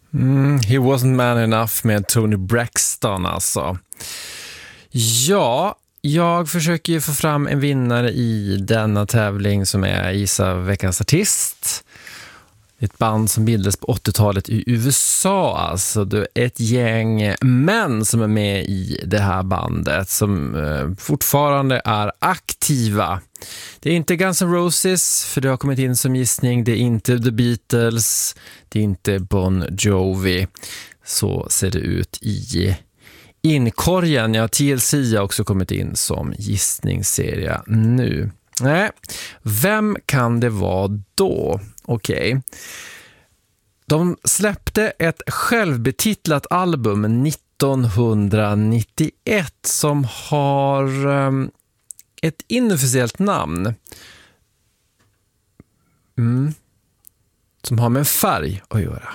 He wasn't man enough med Tony Braxton alltså. Ja, jag försöker ju få fram en vinnare i denna tävling som är Gissa veckans artist. Ett band som bildades på 80-talet i USA. Alltså det är ett gäng män som är med i det här bandet som fortfarande är aktiva. Det är inte Guns N' Roses, för det har kommit in som gissning. Det är inte The Beatles. Det är inte Bon Jovi. Så ser det ut i inkorgen. Ja, TLC har också kommit in som gissningsserie nu. Nej, vem kan det vara då? Okej. De släppte ett självbetitlat album 1991 som har ett inofficiellt namn. Som har med en färg att göra.